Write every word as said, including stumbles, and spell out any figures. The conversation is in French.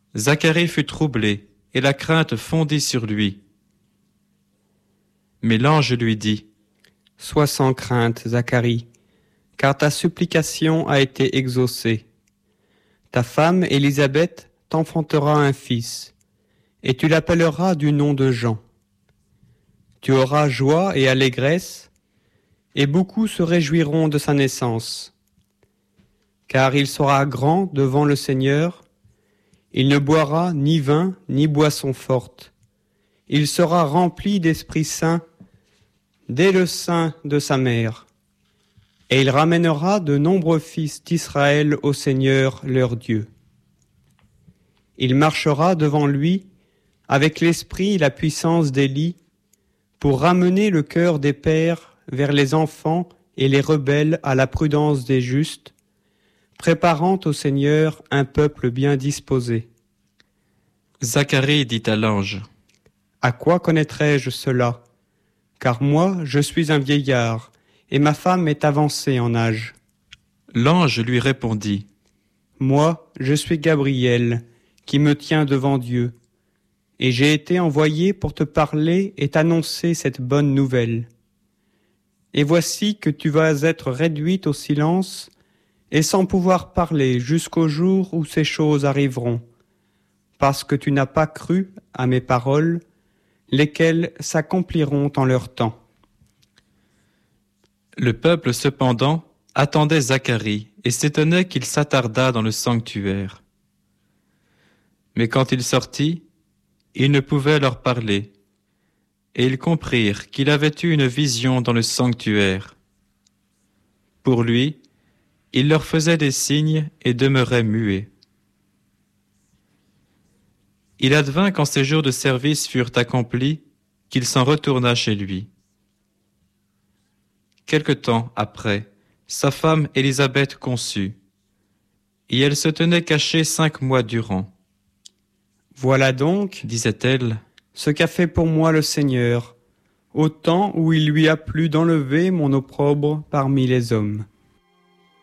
Zacharie fut troublé, et la crainte fondit sur lui. Mais l'ange lui dit, « Sois sans crainte, Zacharie, car ta supplication a été exaucée. Ta femme, Élisabeth, t'enfantera un fils, et tu l'appelleras du nom de Jean. Tu auras joie et allégresse, et beaucoup se réjouiront de sa naissance. Car il sera grand devant le Seigneur, il ne boira ni vin ni boisson forte. Il sera rempli d'Esprit Saint dès le sein de sa mère. Et il ramènera de nombreux fils d'Israël au Seigneur leur Dieu. Il marchera devant lui avec l'esprit et la puissance d'Élie pour ramener le cœur des pères vers les enfants et les rebelles à la prudence des justes, préparant au Seigneur un peuple bien disposé. » Zacharie dit à l'ange, « À quoi connaîtrai-je cela ? Car moi, je suis un vieillard, et ma femme est avancée en âge. » L'ange lui répondit, « Moi, je suis Gabriel, qui me tient devant Dieu, et j'ai été envoyé pour te parler et t'annoncer cette bonne nouvelle. Et voici que tu vas être réduite au silence, et sans pouvoir parler jusqu'au jour où ces choses arriveront, parce que tu n'as pas cru à mes paroles, lesquelles s'accompliront en leur temps. » Le peuple cependant attendait Zacharie et s'étonnait qu'il s'attardât dans le sanctuaire. Mais quand il sortit, il ne pouvait leur parler, et ils comprirent qu'il avait eu une vision dans le sanctuaire. Pour lui, il leur faisait des signes et demeurait muet. Il advint quand ses jours de service furent accomplis, qu'il s'en retourna chez lui. Quelque temps après, sa femme Élisabeth conçut, et elle se tenait cachée cinq mois durant. « Voilà donc, disait-elle, ce qu'a fait pour moi le Seigneur, au temps où il lui a plu d'enlever mon opprobre parmi les hommes. »